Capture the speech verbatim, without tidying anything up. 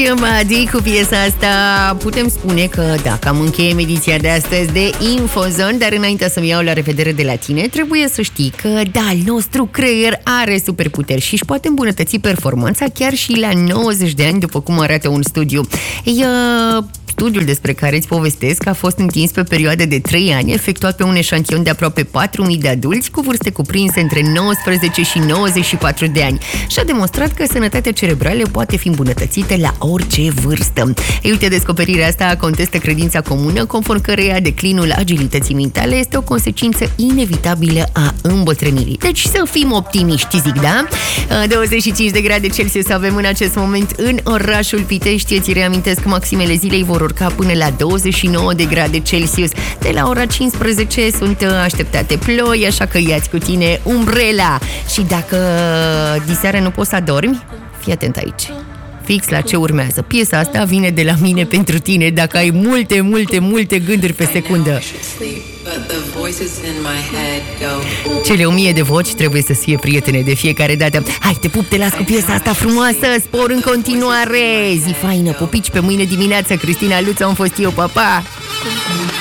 Giorgio Madi cu piesa asta. Putem spune că da, cam încheiem ediția de astăzi de Infozone, dar înainte să-mi iau la revedere de la tine, trebuie să știi că da, al nostru creier are superputeri și își poate îmbunătăți performanța chiar și la nouăzeci de ani, după cum arată un studiu. E, studiul despre care îți povestesc a fost întins pe perioadă de trei ani, efectuat pe un eșantion de aproape patru mii de adulți cu vârste cuprinse între nouăsprezece și nouăzeci și patru de ani și a demonstrat că sănătatea cerebrală poate fi îmbunătățită la orice vârstă. Ei, uite, descoperirea asta contestă credința comună conform căreia declinul agilității mentale este o consecință inevitabilă a îmbătrânirii. Deci să fim optimiști, zic, da? douăzeci și cinci de grade Celsius avem în acest moment în orașul Pitești. Îți reamintesc, maximele zilei vor urca până la douăzeci și nouă de grade Celsius. De la ora cincisprezece sunt așteptate ploi, așa că ia-ți cu tine umbrela. Și dacă diseară nu poți să adormi, fii atent aici. Fix la ce urmează. Piesa asta vine de la mine pentru tine dacă ai multe, multe, multe gânduri pe secundă. Cele o mie de voci trebuie să fie prietene de fiecare dată. Hai, te pup, te las cu piesa asta frumoasă. Spor în continuare. Zi faină, pupici, pe mâine dimineață. Cristina Luțu am fost eu, pa, pa!